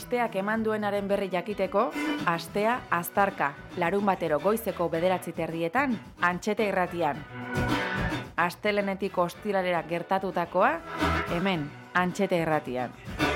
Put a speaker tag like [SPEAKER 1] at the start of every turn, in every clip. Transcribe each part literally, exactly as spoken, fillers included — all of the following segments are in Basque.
[SPEAKER 1] asteak eman duenaren berri jakiteko, astea aztarka, larun batero goizeko bederatzi terdietan, Antxete irratian. Astelenetik ostiralera gertatutakoa, hemen, Antxete irratian.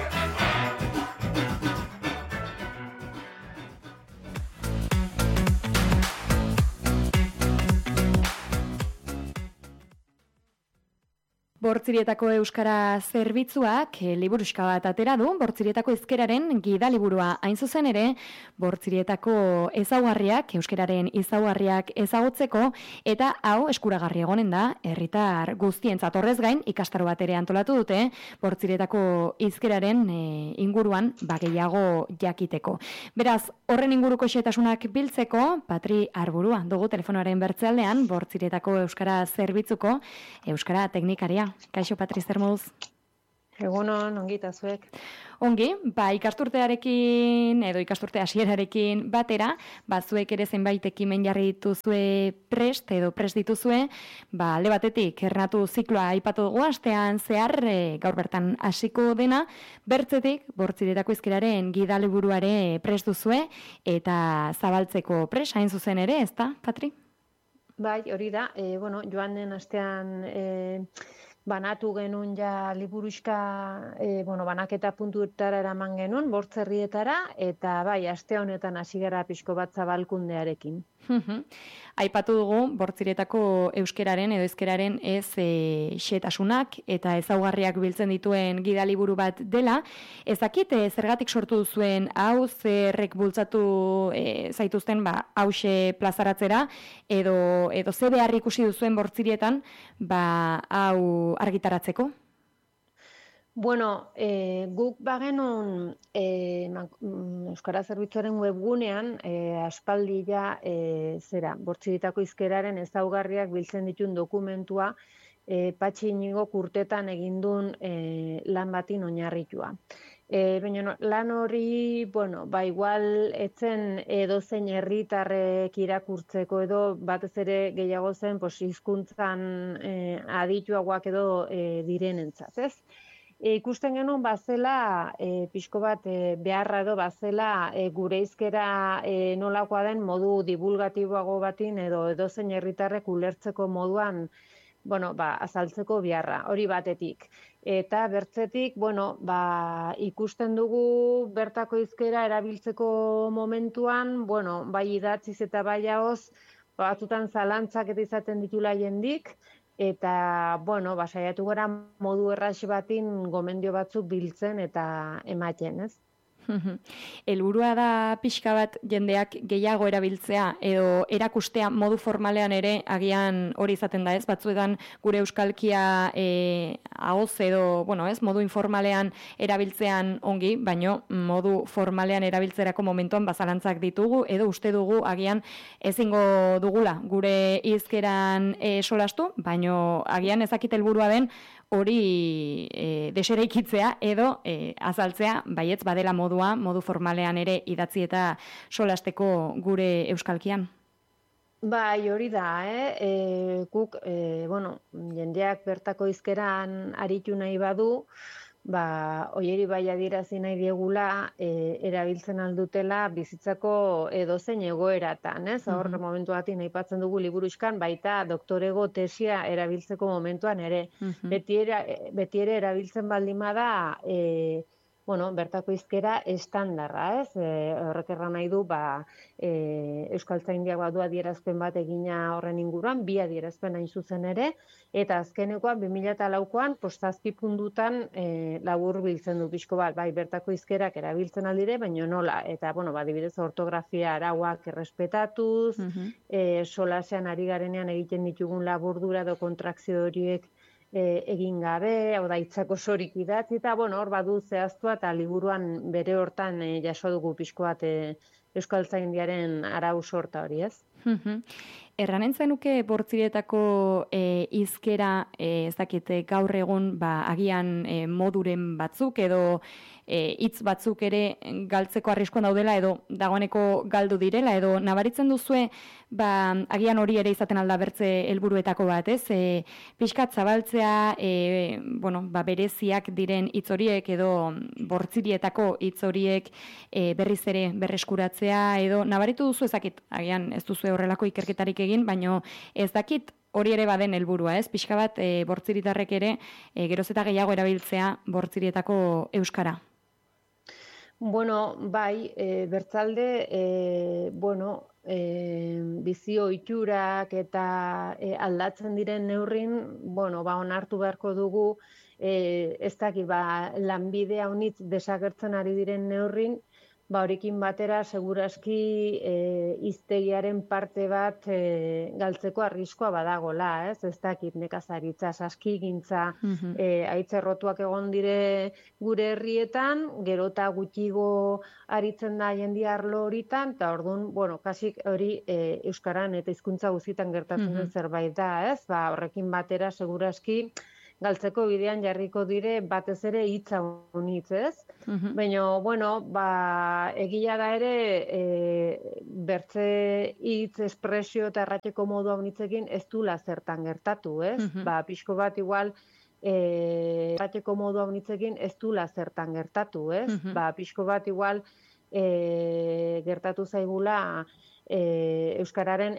[SPEAKER 2] Bortzirietako Euskara Zerbitzuak e, liburuxka bat atera du, Bortzirietako Hizkeraren gidaliburua hain zuzen ere, Bortzirietako ezaugarriak, euskararen ezaugarriak ezagutzeko, eta hau eskuragarri egonen da, herritar guztientzat horrez gain, ikastaro bat ere antolatu dute, Bortzirietako Hizkeraren e, inguruan bageiago jakiteko. Beraz, horren inguruko xetasunak biltzeko, Patri Arburua dugu telefonoaren bertzealdean, Bortzirietako Euskara Zerbitzuko Euskara Teknikaria. Kaixo, Patri, zer moduz?
[SPEAKER 3] Egunon, ongi eta zuek.
[SPEAKER 2] Ongi, ba, ikasturtearekin edo ikasturte hasierarekin batera, ba, zuek ere zenbait ekimen jarri dituzue prest edo prest dituzue, ba, alde batetik, ernatu zikloa aipatu dugu astean zehar, e, gaur bertan hasiko dena, bertzetik, Bortzirietako Hizkeraren gidaliburuare prest duzue, eta zabaltzeko prest, hain zuzen ere, ezta, Patri?
[SPEAKER 3] Bai, hori da, e, bueno, joan den astean e, banatu genuen ja liburuxka, e, bueno, banaketa puntuetara eraman genuen, Bortzerrietara, eta bai, aste honetan hasi gara pixko bat zabalkundearekin.
[SPEAKER 2] Aipatu dugu, Bortzirietako euskeraren edo euskeraren ez e, xetasunak eta ezaugarriak biltzen dituen gidaliburu bat dela. Ezakit, e, zergatik sortu duzuen hau, zerrek bultzatu e, zaituzten ba, hause plazaratzera, edo, edo ze behar ikusi duzuen Bortzirietan ba, hau argitaratzeko?
[SPEAKER 3] Bueno, e, guk bagenun e, Euskara Zerbitzuaren webgunean e, aspaldi ja e, zera, Bortzirietako Hizkeraren ezaugarriak biltzen dituen dokumentua e, Patxi Iñigok urtetan egindun e, lan batin oinarritua. E, baina lan hori, bueno, ba igual etzen edozein herritarrek irakurtzeko edo batez ere gehiago zen pues, hizkuntzan e, adituagoak edo e, direnentzat, ez? E, ikusten genuen bazela, e, pixko bat e, beharra edo bazela e, gure hizkera e, nolakoa den modu divulgatiboago batin edo edozein herritarrek ulertzeko moduan, bueno, ba, azaltzeko beharra, hori batetik. Eta bertzetik, bueno, ba, ikusten dugu bertako hizkera erabiltzeko momentuan, bueno, bai idatziz eta bai ahoz, batzutan zalantzak eta izaten ditula jendik, eta, bueno, ba, saiatu gara modu erraz batin gomendio batzuk biltzen eta ematen, ez?
[SPEAKER 2] Helburua da pixka bat jendeak gehiago erabiltzea edo erakustea modu formalean ere agian hori izaten da, ez? Batzuetan gure euskalkia e, ahoz edo, bueno, ez, modu informalean erabiltzean ongi, baino modu formalean erabiltzerako momentuan bazalantzak ditugu edo uste dugu agian ezingo dugula gure hizkeran e, solastu, baino agian ezakit helburua den hori e, deseraikitzea edo e, azaltzea baietz badela modua, modu formalean ere idatzi eta solasteko gure euskalkian.
[SPEAKER 3] Bai, hori da, eh? E, guk, e, bueno, jendeak bertako hizkeran aritu nahi badu, ba, oieri bai adierazi nahi diegula e, erabiltzen aldutela bizitzako edozein egoeratan, ez? Hor mm-hmm. momentu batin aipatzen dugu liburuxkan, baita doktorego tesia erabiltzeko momentuan ere. Mm-hmm. Beti, era, beti ere erabiltzen baldin bada, e, bueno, bertako hizkera estandarra, ez? E, horrek erran nahi du, ba, e, Euskaltzaindiak badu adierazpen bat egina horren inguruan, bi adierazpen hain zuzen ere, eta azkenekoan, bi mila laukoan, postazpi puntutan e, labur biltzen du pixko bat, bai, bertako hizkerak erabiltzen aldire, baina nola, eta, bueno, ba, adibidez, ortografia arauak errespetatuz, mm-hmm. e, solasean ari garenean egiten ditugun laburdura edo kontrakzio horiek E, egin gabe, hau da hitzako sorik idatzi, eta bueno, hor badu zehaztua eta liburuan bere hortan e, jaso dugu pixko bat e, Euskaltzaindiaren arau sorta hori, ez?
[SPEAKER 2] Erranen zenuke bortziretako e, izkera, e, ez dakit, gaur egun ba, agian e, moduren batzuk edo e, hitz batzuk ere galtzeko arriskuan daudela edo dagoeneko galdu direla edo nabaritzen duzue ba, agian hori ere izaten alda bertze helburuetako bat, ez? E, pixkat zabaltzea, e, bueno, ba, bereziak diren hitz horiek edo bortzirietako hitz horiek e, berriz ere berreskuratzea edo nabaritu duzu ezakit, agian ez duzu horrelako ikerketarik egin, baino ez dakit hori ere baden helburua, ez? Pixka bat e, bortziritarrek ere e, geroz eta gehiago erabiltzea bortzirietako euskara.
[SPEAKER 3] Bueno, bai, e, bertzalde, e, bueno, e, bizi ohiturak eta e, aldatzen diren neurrin, bueno, ba, onartu beharko dugu, e, ez dakit, ba, lanbidea honitz desagertzen ari diren neurrin, ba, horekin batera, seguraski e, hiztegiaren parte bat e, galtzeko arriskoa badagola, ez? Ez dakit, nekazaritza, saskigintza,
[SPEAKER 2] Mhm.
[SPEAKER 3] e, aitzerrotuak egon dire gure herrietan, gero eta gutxigo aritzen da jendia arlo horitan, eta orduan, bueno, kasik hori e, euskaran eta hizkuntza guztietan gertatzen den
[SPEAKER 2] Mhm.
[SPEAKER 3] zerbait da, ez? Ba, horrekin batera, seguraski, galtzeko bidean jarriko dire batez ere hitza honitz, ez?
[SPEAKER 2] Mhm.
[SPEAKER 3] Baina, bueno, ba, egia da ere, e, bertze hitz, espresio eta errateko modu honitzekin ez dula zertan gertatu, ez?
[SPEAKER 2] Mhm.
[SPEAKER 3] Ba, pixko bat igual, e, errateko modu honitzekin ez dula zertan gertatu, ez?
[SPEAKER 2] Mhm.
[SPEAKER 3] Ba, pixko bat igual, e, gertatu zaigula, e, euskararen